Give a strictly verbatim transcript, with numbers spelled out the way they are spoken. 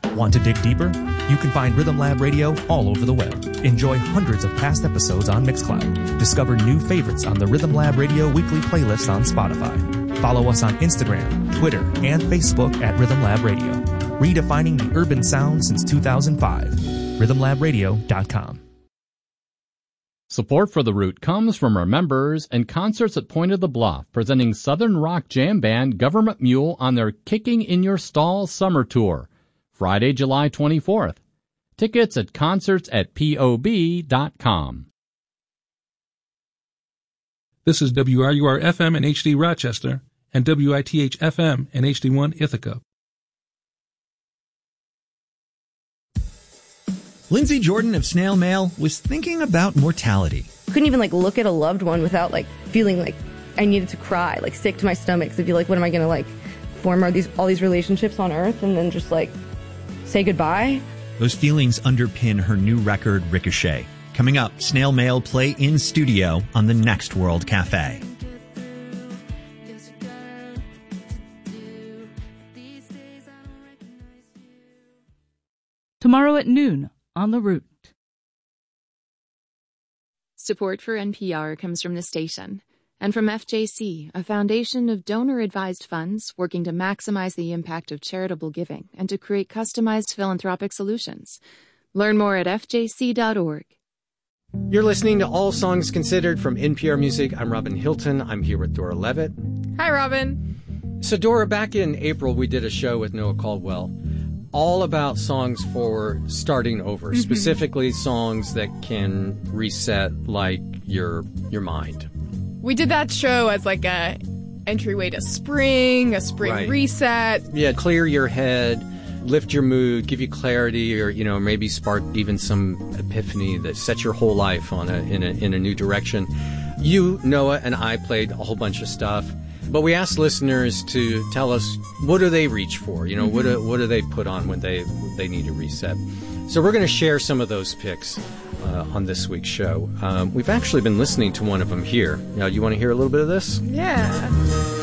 Want to dig deeper? You can find Rhythm Lab Radio all over the web. Enjoy hundreds of past episodes on Mixcloud. Discover new favorites on the Rhythm Lab Radio weekly playlist on Spotify. Follow us on Instagram, Twitter, and Facebook at Rhythm Lab Radio. Redefining the urban sound since two thousand five. rhythm lab radio dot com. Support for The Root comes from our members and Concerts at Point of the Bluff, presenting Southern rock jam band Government Mule on their Kicking in Your Stall summer tour, Friday, July twenty-fourth. Tickets at concerts at P O B dot com. This is W R U R F M in H D Rochester and W I T H F M in H D one Ithaca. Lindsay Jordan of Snail Mail was thinking about mortality. Couldn't even like look at a loved one without like feeling like I needed to cry, like sick to my stomach. So I'd be like, what am I going to like form all these, all these relationships on Earth and then just like say goodbye? Those feelings underpin her new record, Ricochet. Coming up, Snail Mail play in studio on the Next World Cafe. Tomorrow at noon on The Root. Support for N P R comes from the station and from F J C, a foundation of donor-advised funds working to maximize the impact of charitable giving and to create customized philanthropic solutions. Learn more at F J C dot org. You're listening to All Songs Considered from N P R Music. I'm Robin Hilton. I'm here with Dora Levitt. Hi, Robin. So, Dora, back in April, we did a show with Noah Caldwell all about songs for starting over, mm-hmm. specifically songs that can reset, like, your your mind. We did that show as, like, a entryway to spring, a spring right. reset. Yeah, clear your head, lift your mood, give you clarity, or, you know, maybe spark even some epiphany that sets your whole life on a in a in a new direction. You, Noah, and I played a whole bunch of stuff. But we asked listeners to tell us, what do they reach for? You know, mm-hmm. what do, what do they put on when they they need a reset? So we're going to share some of those picks uh, on this week's show. Um, we've actually been listening to one of them here. Now, you want to hear a little bit of this? Yeah.